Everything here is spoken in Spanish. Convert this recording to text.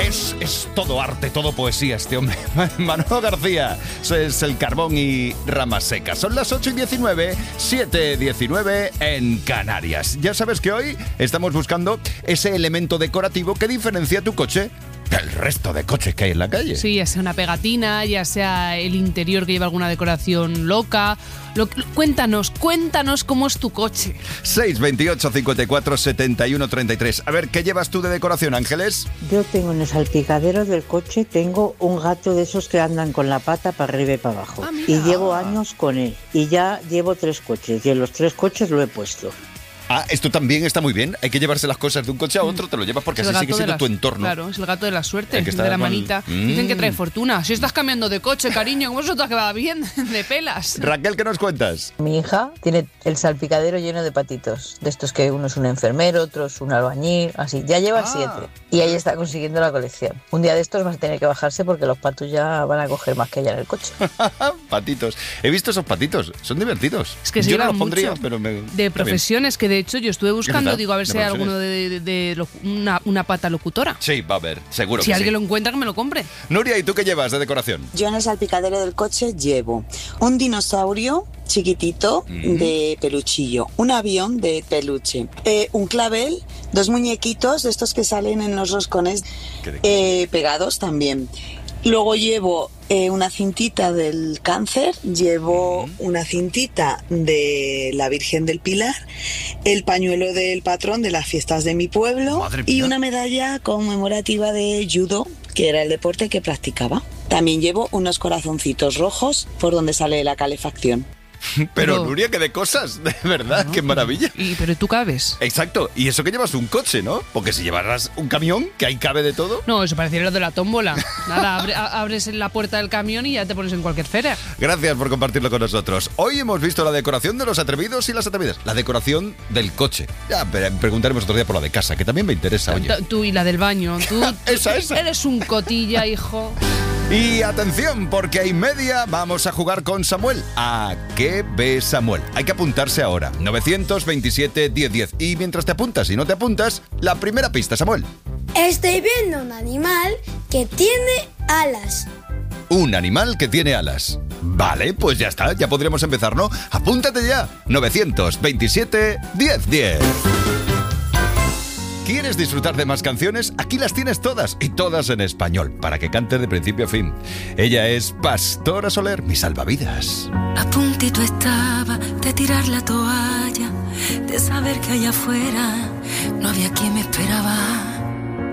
Es todo arte, todo poesía este hombre. Manolo García, es El Carbón y Ramas Secas. Son las 8:19, 7:19 en Canarias. Ya sabes que hoy estamos buscando ese elemento decorativo que diferencia tu coche del resto de coches que hay en la calle. Sí, ya sea una pegatina, ya sea el interior que lleva alguna decoración loca. Cuéntanos cómo es tu coche. 628 54 71 33. A ver, ¿qué llevas tú de decoración, Ángeles? Yo tengo en el salpicadero del coche, tengo un gato de esos que andan con la pata para arriba y para abajo. Y llevo años con él. Y ya llevo 3 coches. Y en los 3 coches lo he puesto. Ah, esto también está muy bien. Hay que llevarse las cosas de un coche a otro, te lo llevas porque así sigue siendo tu entorno. Claro, es el gato de la suerte, de la con... manita. Dicen que trae fortuna. Si estás cambiando de coche, cariño, ¿cómo eso te va bien? De pelas. Raquel, ¿qué nos cuentas? Mi hija tiene el salpicadero lleno de patitos. De estos que uno es un enfermero, otro es un albañil, así. Ya lleva 7. Y ahí está consiguiendo la colección. Un día de estos vas a tener que bajarse porque los patos ya van a coger más que ella en el coche. Patitos. He visto esos patitos. Son divertidos. Es que se yo no los mucho pondría, pero de profesiones que de hecho yo estuve buscando, digo, a ver si hay alguno de una pata locutora. Sí, va a haber, seguro si que alguien sí. lo encuentra, que me lo compre. Nuria, ¿y tú qué llevas de decoración? Yo en el salpicadero del coche llevo un dinosaurio chiquitito de peluchillo, un avión de peluche, un clavel, 2 muñequitos de estos que salen en los roscones pegados también. Luego llevo una cintita del cáncer, llevo una cintita de la Virgen del Pilar, el pañuelo del patrón de las fiestas de mi pueblo y una medalla conmemorativa de judo, que era el deporte que practicaba. También llevo unos corazoncitos rojos por donde sale la calefacción. Pero Nuria, que de cosas, de verdad, qué maravilla. Pero tú cabes. Exacto, y eso que llevas un coche, ¿no? Porque si llevaras un camión, que ahí cabe de todo. No, eso pareciera lo de la tómbola. Nada, abres la puerta del camión y ya te pones en cualquier esfera. Gracias por compartirlo con nosotros. Hoy hemos visto la decoración de los atrevidos y las atrevidas. La decoración del coche. Ya preguntaremos otro día por la de casa, que también me interesa, oye. Tú y la del baño. Tú esa. Eres un cotilla, hijo. Y atención, porque a 1:30 vamos a jugar con Samuel. ¿A qué ve Samuel? Hay que apuntarse ahora. 927 1010. Y mientras te apuntas y no te apuntas, la primera pista, Samuel. Estoy viendo un animal que tiene alas. Un animal que tiene alas. Vale, pues ya está, ya podríamos empezar, ¿no? Apúntate ya. 927 1010. ¿Quieres disfrutar de más canciones? Aquí las tienes todas, y todas en español, para que cantes de principio a fin. Ella es Pastora Soler, mi salvavidas. A puntito estaba de tirar la toalla, de saber que allá afuera no había quien me esperaba.